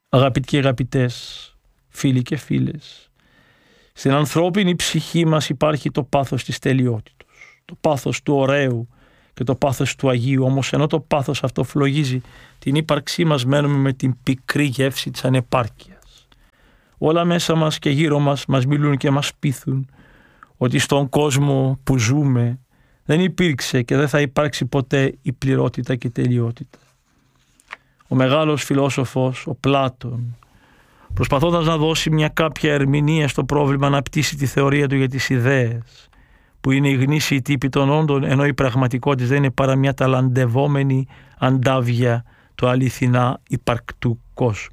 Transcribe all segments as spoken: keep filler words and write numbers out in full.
Αγαπητοί και αγαπητές, φίλοι και φίλες, στην ανθρώπινη ψυχή μας υπάρχει το πάθος της τελειότητος, το πάθος του ωραίου και το πάθος του Αγίου. Όμως ενώ το πάθος αυτό φλογίζει την ύπαρξή μας, μένουμε με την πικρή γεύση της ανεπάρκειας. Όλα μέσα μας και γύρω μας μας μιλούν και μας πείθουν ότι στον κόσμο που ζούμε δεν υπήρξε και δεν θα υπάρξει ποτέ η πληρότητα και η τελειότητα. Ο μεγάλος φιλόσοφος, ο Πλάτων, προσπαθώντας να δώσει μια κάποια ερμηνεία στο πρόβλημα, αναπτύσσει τη θεωρία του για τις ιδέες, που είναι η γνήσιοι τύποι των όντων, ενώ η πραγματικότητα δεν είναι παρά μια ταλαντευόμενη αντάβια του αληθινά υπαρκτού κόσμου.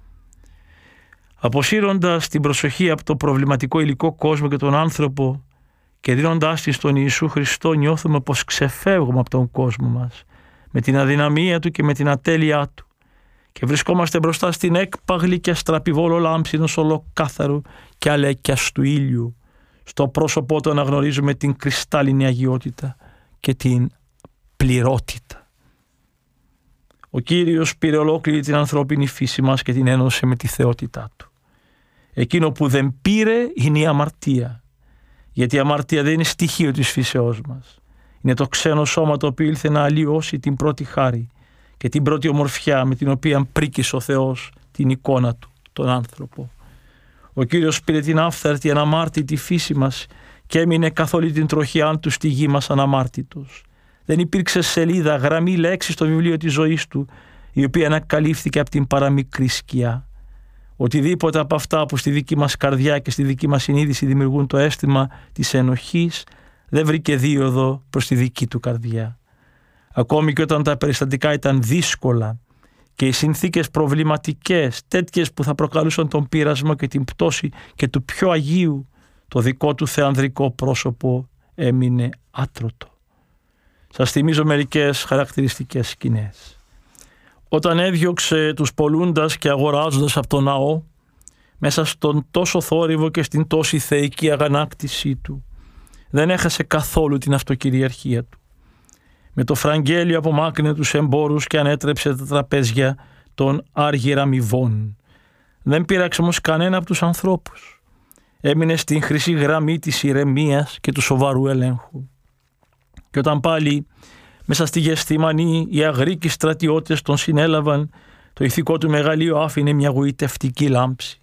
Αποσύροντας την προσοχή από το προβληματικό υλικό κόσμο και τον άνθρωπο και δίνοντάς τη στον Ιησού Χριστό, νιώθουμε πως ξεφεύγουμε από τον κόσμο μας με την αδυναμία του και με την ατέλειά του και βρισκόμαστε μπροστά στην έκπαγλη και αστραπιβόλο λάμψη ενός ολοκάθαρου και αλέκιαστου ήλιου. Στο πρόσωπό του αναγνωρίζουμε την κρυστάλλινη αγιότητα και την πληρότητα. Ο Κύριος πήρε ολόκληρη την ανθρώπινη φύση μας και την ένωσε με τη θεότητά του. Εκείνο που δεν πήρε είναι η αμαρτία, γιατί η αμαρτία δεν είναι στοιχείο της φύσεώς μας. Είναι το ξένο σώμα το οποίο ήλθε να αλλοιώσει την πρώτη χάρη και την πρώτη ομορφιά με την οποία πρίκησε ο Θεός την εικόνα του, τον άνθρωπο. Ο Κύριος πήρε την άφθαρτη αναμάρτητη φύση μας και έμεινε καθ' όλη την τροχιά του στη γη μας αναμάρτητος. Δεν υπήρξε σελίδα, γραμμή, λέξη στο βιβλίο της ζωής του η οποία ανακαλύφθηκε από την παραμικρή σκιά. Οτιδήποτε από αυτά που στη δική μας καρδιά και στη δική μας συνείδηση δημιουργούν το αίσθημα της ενοχής δεν βρήκε δίωδο προς τη δική του καρδιά. Ακόμη και όταν τα περιστατικά ήταν δύσκολα και οι συνθήκες προβληματικές, τέτοιες που θα προκαλούσαν τον πειρασμό και την πτώση και του πιο Αγίου, το δικό του θεανδρικό πρόσωπο έμεινε άτρωτο. Σας θυμίζω μερικές χαρακτηριστικές σκηνές. Όταν έδιωξε τους πολλούντας και αγοράζοντας από τον ναό, μέσα στον τόσο θόρυβο και στην τόση θεϊκή αγανάκτησή του, δεν έχασε καθόλου την αυτοκυριαρχία του. Με το φραγγέλιο απομάκρυνε τους εμπόρους και ανέτρεψε τα τραπέζια των άργυραμιβών. Δεν πείραξε όμως κανένα από τους ανθρώπους. Έμεινε στην χρυσή γραμμή της ηρεμίας και του σοβαρού ελέγχου. Και όταν πάλι μέσα στη Γεσθημανή οι αγρίκοι στρατιώτες τον συνέλαβαν, το ηθικό του μεγαλείο άφηνε μια γοητευτική λάμψη.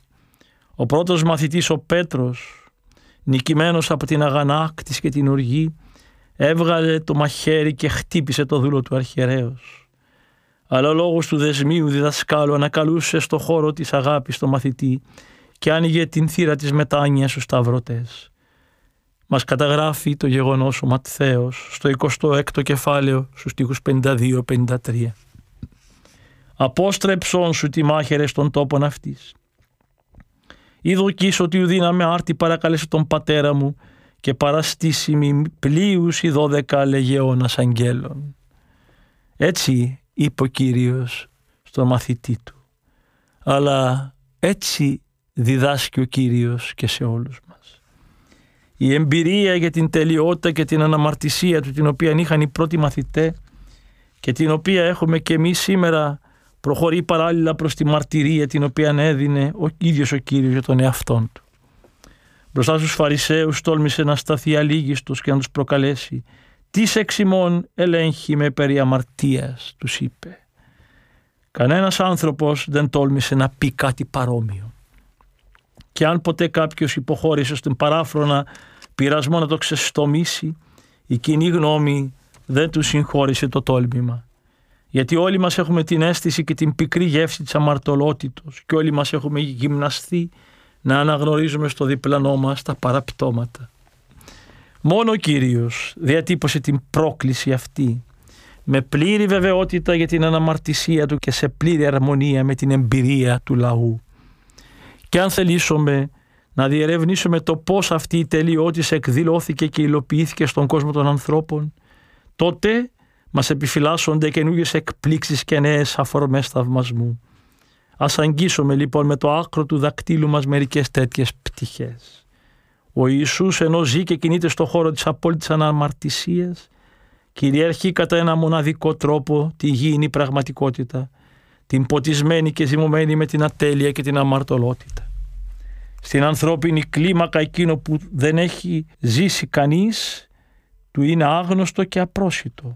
Ο πρώτος μαθητής, ο Πέτρος, νικημένος από την αγανάκτηση και την οργή, έβγαλε το μαχαίρι και χτύπησε το δούλο του αρχιερέως. Αλλά ο λόγος του δεσμίου διδασκάλου ανακαλούσε στο χώρο της αγάπης το μαθητή και άνοιγε την θύρα της μετάνοιας στους σταυρωτές. Μας καταγράφει το γεγονός ο Ματθαίος στο εικοστό έκτο κεφάλαιο στους στίχους πενήντα δύο πενήντα τρία. «Απόστρεψόν σου τη μάχαιρε στον τόπον αυτής. Είδωκείς ότι ουδύναμε άρτη παρακαλέσε τον πατέρα μου και παραστήσιμη πλοίους οι δώδεκα λεγεώνας αγγέλων». Έτσι είπε ο Κύριος στον μαθητή του. Αλλά έτσι διδάσκει ο Κύριος και σε όλους μας. Η εμπειρία για την τελειότητα και την αναμαρτησία του, την οποία είχαν οι πρώτοι μαθητές και την οποία έχουμε και εμείς σήμερα, προχωρεί παράλληλα προς τη μαρτυρία την οποία έδινε ο ίδιος ο Κύριος για τον εαυτόν του. Μπροστά στους Φαρισαίους τόλμησε να σταθεί αλήγιστος και να τους προκαλέσει. «Τις εξ ημών ελέγχει με περί αμαρτίας», τους είπε. Κανένας άνθρωπος δεν τόλμησε να πει κάτι παρόμοιο. Και αν ποτέ κάποιος υποχώρησε στον παράφρονα πειρασμό να το ξεστομίσει, η κοινή γνώμη δεν του συγχώρησε το τόλμημα. Γιατί όλοι μας έχουμε την αίσθηση και την πικρή γεύση της αμαρτωλότητος και όλοι μας έχουμε γυμναστεί να αναγνωρίζουμε στο διπλανό μας τα παραπτώματα. Μόνο ο Κύριος διατύπωσε την πρόκληση αυτή με πλήρη βεβαιότητα για την αναμαρτησία του και σε πλήρη αρμονία με την εμπειρία του λαού. Και αν θελήσουμε να διερευνήσουμε το πώς αυτή η τελειότης εκδηλώθηκε και υλοποιήθηκε στον κόσμο των ανθρώπων, τότε μας επιφυλάσσονται καινούργιες εκπλήξεις και νέες αφορμές θαυμασμού. Ας αγγίσουμε λοιπόν με το άκρο του δακτύλου μας μερικές τέτοιες πτυχές. Ο Ιησούς, ενώ ζει και κινείται στο χώρο της απόλυτης αναμαρτησίας, κυριαρχεί κατά ένα μοναδικό τρόπο τη γήινη πραγματικότητα, την ποτισμένη και ζυμωμένη με την ατέλεια και την αμαρτωλότητα. Στην ανθρώπινη κλίμακα εκείνο που δεν έχει ζήσει κανείς, του είναι άγνωστο και απρόσιτο.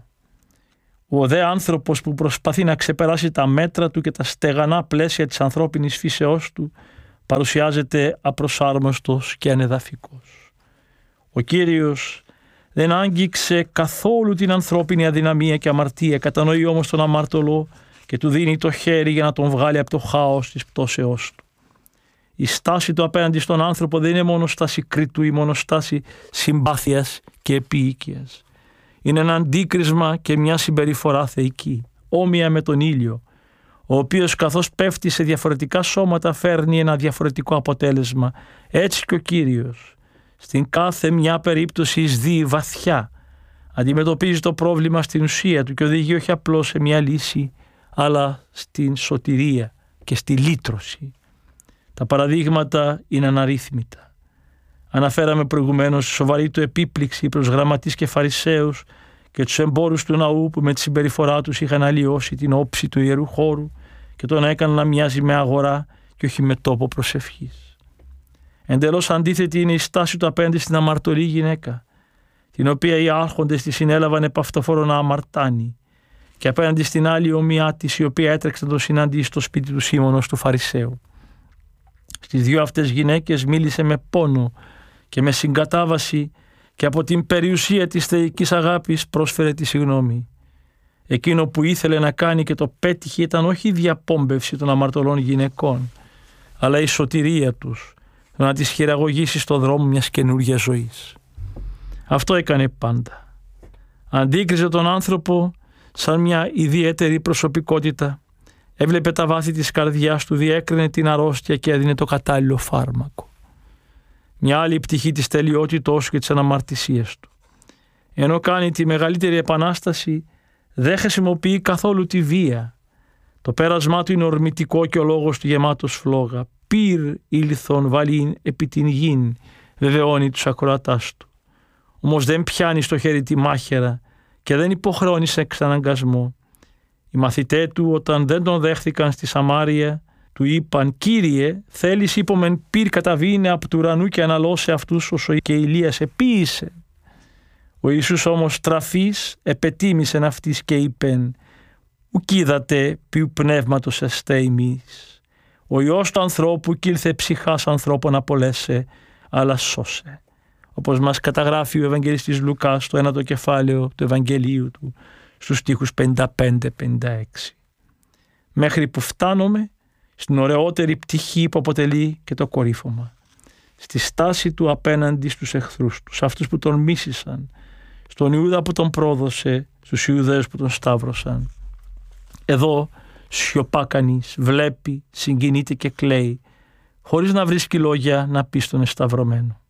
Ο δε άνθρωπος που προσπαθεί να ξεπεράσει τα μέτρα του και τα στεγανά πλαίσια της ανθρώπινης φύσεώς του, παρουσιάζεται απροσάρμοστος και ανεδαφικός. Ο Κύριος δεν άγγιξε καθόλου την ανθρώπινη αδυναμία και αμαρτία, κατανοεί όμως τον αμαρτωλό και του δίνει το χέρι για να τον βγάλει από το χάος της πτώσεώς του. Η στάση του απέναντι στον άνθρωπο δεν είναι μόνο στάση κριτού ή μόνο στάση συμπάθειας και επίοικιας. Είναι ένα αντίκρισμα και μια συμπεριφορά θεϊκή, όμοια με τον ήλιο, ο οποίος καθώς πέφτει σε διαφορετικά σώματα φέρνει ένα διαφορετικό αποτέλεσμα. Έτσι και ο Κύριος, στην κάθε μια περίπτωση εισδύει βαθιά, αντιμετωπίζει το πρόβλημα στην ουσία του και οδηγεί όχι απλώς σε μια λύση, αλλά στην σωτηρία και στη λύτρωση. Τα παραδείγματα είναι αναρρύθμιτα. Αναφέραμε προηγουμένως τη σοβαρή του επίπληξη προς γραμματείς και φαρισαίους και τους εμπόρους του ναού που με τη συμπεριφορά τους είχαν αλλοιώσει την όψη του ιερού χώρου και τον έκαναν να μοιάζει με αγορά και όχι με τόπο προσευχής. Εντελώς αντίθετη είναι η στάση του απέναντι στην αμαρτωλή γυναίκα, την οποία οι άρχοντες τη συνέλαβαν επαυτοφόρο να αμαρτάνει, και απέναντι στην άλλη ομοιά της, η οποία έτρεξε να τον συναντήσει στο σπίτι του Σίμωνος του Φαρισαίου. Στις δύο αυτές γυναίκες μίλησε με πόνο και με συγκατάβαση και από την περιουσία της θεϊκής αγάπης πρόσφερε τη συγγνώμη. Εκείνο που ήθελε να κάνει και το πέτυχε ήταν όχι η διαπόμπευση των αμαρτωλών γυναικών, αλλά η σωτηρία τους, το να τις χειραγωγήσει στο δρόμο μιας καινούργιας ζωής. Αυτό έκανε πάντα. Αντίκριζε τον άνθρωπο σαν μια ιδιαίτερη προσωπικότητα. Έβλεπε τα βάθη της καρδιάς του, διέκρινε την αρρώστια και έδινε το κατάλληλο φάρμακο. Μια άλλη πτυχή της τελειότητός και της αναμαρτησίας του. Ενώ κάνει τη μεγαλύτερη επανάσταση, δεν χρησιμοποιεί καθόλου τη βία. Το πέρασμά του είναι ορμητικό και ο λόγος του γεμάτος φλόγα. Πυρ ήλθον βαλήν επί την γην, βεβαιώνει τους ακροατάς του. Όμως δεν πιάνει στο χέρι τη μάχαιρα και δεν υποχρεώνει σε εξαναγκασμό. Οι μαθητές του, όταν δεν τον δέχθηκαν στη Σαμάρια, του είπαν «Κύριε, θέλεις είπομεν πυρ καταβήνε από του ουρανού και αναλώσε αυτούς όσο και Ηλίας επίησε». Ο Ιησούς όμως τραφής επετίμησεν αυτής και είπεν «Ουκ είδατε ποιου πνεύματος εστέ ημείς. Ο Υιός του ανθρώπου κήλθε ψυχάς ανθρώπων απολέσε, αλλά σώσε». Όπως μας καταγράφει ο Ευαγγελιστής Λουκάς στο ένατο κεφάλαιο του Ευαγγελίου του, στους στίχους πενήντα πέντε πενήντα έξι. Μέχρι που φτάνουμε στην ωραιότερη πτυχή που αποτελεί και το κορύφωμα. Στη στάση του απέναντι στους εχθρούς του, σε αυτούς που τον μίσησαν, στον Ιούδα που τον πρόδωσε, στους Ιουδαίους που τον σταύρωσαν. Εδώ σιωπά κανείς, βλέπει, συγκινείται και κλαίει, χωρίς να βρίσκει λόγια να πει στον εσταυρωμένο.